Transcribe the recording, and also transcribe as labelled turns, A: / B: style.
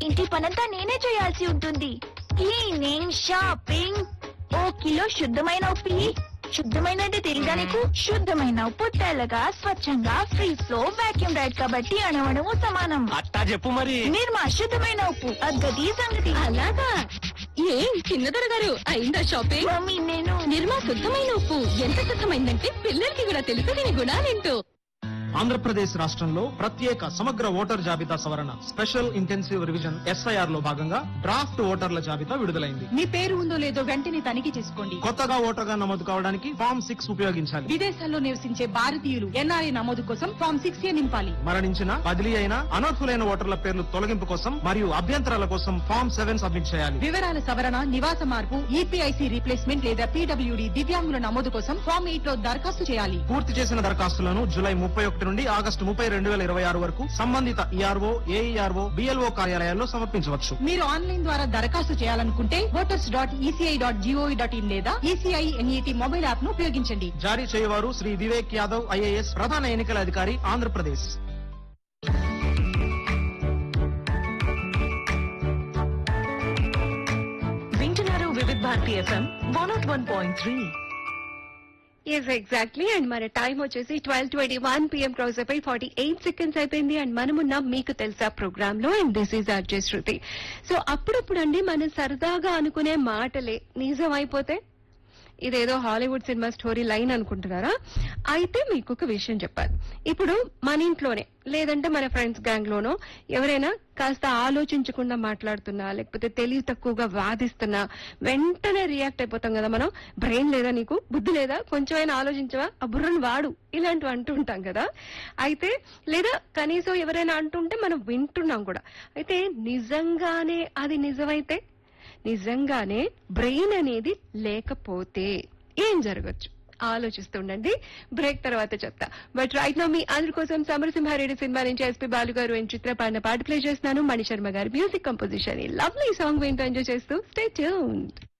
A: ఇంటి పనంతా నేనే చేయాల్సి ఉంటుంది. Cleaning, shopping. ఓ కిలో శుద్ధమైన ఉప్పు. శుద్ధమైన అంటే తెలీదా నీకు? శుద్ధమైన ఉప్పు తెల్లగా, స్వచ్ఛంగా, ఫ్రీజ్ లో వాక్యూమ్ రైడ్ కాబట్టి అణవణము సమానం.
B: అట్టా చెప్పు మరి.
A: నిర్మా శుద్ధమైన ఉప్పు, అగ్గది సంగతి.
C: అలాగా? ఏం చిన్నదొర గారు, అయిందా షాపింగ్?
A: మమ్మీ నేను
C: నిర్మా శుద్ధమైన ఉప్పు ఎంత శుద్ధమైందంటే పిల్లలకి కూడా తెలుసు దీని గుణాలేంటో.
D: ఆంధ్రప్రదేశ్ రాష్ట్రంలో ప్రత్యేక సమగ్ర ఓటర్ జాబితా సవరణ స్పెషల్ ఇంటెన్సివ్ రివిజన్ ఎస్ఐఆర్ లో భాగంగా డ్రాఫ్ట్ ఓటర్ల జాబితా విడుదలైంది.
E: మీ పేరు ఉందో లేదో వెంటనే తనిఖీ చేసుకోండి.
D: కొత్తగా ఓటర్గా నమోదు కావడానికి ఫామ్ 6 ఉపయోగించాలి.
E: విదేశాల్లో నివసించే భారతీయులు ఎన్ఆర్ఐ నమోదు కోసం ఫామ్ 6A నింపాలి.
D: మరణించిన, బదిలీ అయిన, అనర్హులైన ఓటర్ల పేర్లు తొలగింపు కోసం మరియు అభ్యంతరాల కోసం ఫామ్ 7 సబ్మిట్ చేయాలి.
E: వివరాల సవరణ, నివాస మార్పు, ఈపీఐసి రీప్లేస్మెంట్ లేదా పీడబ్ల్యూడి దివ్యాంగుల నమోదు కోసం ఫామ్ 8 లో దరఖాస్తు చేయాలి.
D: పూర్తి చేసిన దరఖాస్తులను జూలై 31 నుండి ఆగస్టు 30, 2026 వరకు సంబంధిత ఈఆర్ఓ, ఏఈఆర్ఓ, బిఎల్ఓ కార్యాలయాల్లో సమర్పించవచ్చు.
E: మీరు ఆన్లైన్ ద్వారా దరఖాస్తు చేయాలనుకుంటే voters.eci.gov.in లేదా ఈసీఐ ఎన్ఈటీ మొబైల్ యాప్ ను ఉపయోగించండి.
D: జారీ చేయవారు శ్రీ వివేక్ యాదవ్, ఐఏఎస్, ప్రధాన ఎన్నికల అధికారి, ఆంధ్రప్రదేశ్.
F: వింటున్నారు వివిధ Bharati FM 101.3.
C: Yes exactly. And మన టైం వచ్చేసి 12:21 PM క్రాస్ అయిపోయి 48 సెకండ్స్ అయిపోయింది. అండ్ మనమున్నాం మీకు తెలుసా ప్రోగ్రామ్ లో. And this is RJ Shruti. So అప్పుడప్పుడు అండి మనం సరదాగా అనుకునే మాటలే నిజం అయిపోతే ఇదేదో హాలీవుడ్ సినిమా స్టోరీ లైన్ అనుకుంటున్నారా? అయితే మీకు ఒక విషయం చెప్పాలి. ఇప్పుడు మన ఇంట్లోనే లేదంటే మన ఫ్రెండ్స్ గ్యాంగ్ లోనో ఎవరైనా కాస్త ఆలోచించకుండా మాట్లాడుతున్నా, లేకపోతే తెలివి తక్కువగా వాదిస్తున్నా వెంటనే రియాక్ట్ అయిపోతాం కదా మనం. బ్రెయిన్ లేదా నీకు? బుద్ధి లేదా? కొంచెమైనా ఆలోచించవా? ఆ బుర్రను వాడు, ఇలాంటివి అంటూ ఉంటాం కదా. అయితే లేదా కనీసం ఎవరైనా అంటుంటే మనం వింటున్నాం కూడా. అయితే నిజంగానే అది నిజమైతే, నిజంగానే బ్రెయిన్ అనేది లేకపోతే ఏం జరగచ్చు ఆలోచిస్తుండండి. బ్రేక్ తర్వాత చెప్తా. బట్ రైట్ నౌ మీ అందరి కోసం సమరసింహారెడ్డి సినిమా నుంచి ఎస్పీ బాలు గారు అండ్ చిత్ర పాడిన పాట ప్లే చేస్తున్నాను. మణి శర్మ గారి మ్యూజిక్ కంపోజిషన్. ఈ లవ్లీ సాంగ్ వింటూ ఎంజాయ్ చేస్తూ స్టే ట్యూన్డ్.